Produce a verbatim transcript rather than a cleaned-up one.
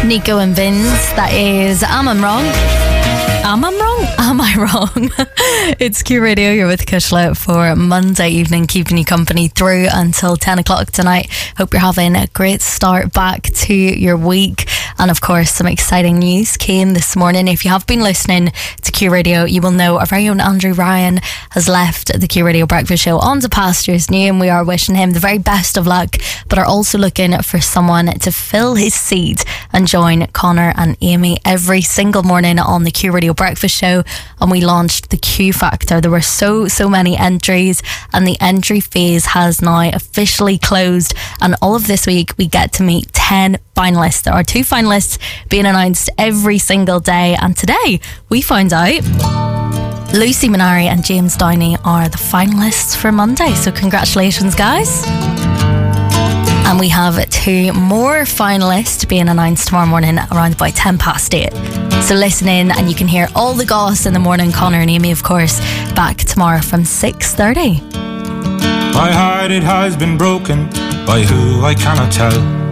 Nico and Vince. That is Am I Wrong? Am I wrong? Am I wrong? It's Q Radio. You're with Kushla for Monday evening, keeping you company through until ten o'clock tonight. Hope you're having a great start back to your week. And of course, some exciting news came this morning. If you have been listening to Q Radio, you will know our very own Andrew Ryan has left the Q Radio Breakfast Show on to pastures new, and we are wishing him the very best of luck, but are also looking for someone to fill his seat and join Connor and Amy every single morning on the Q Radio Breakfast Show. And we launched the Q Factor. There were so so many entries, and the entry phase has now officially closed, and all of this week we get to meet ten finalists. There are two finalists being announced every single day, and today we found out Lucy Minari and James Downey are the finalists for Monday, so congratulations guys. And we have two more finalists being announced tomorrow morning around about ten past eight. So listen in and you can hear all the goss in the morning. Connor and Amy, of course, back tomorrow from six thirty. My heart, it has been broken by who I cannot tell.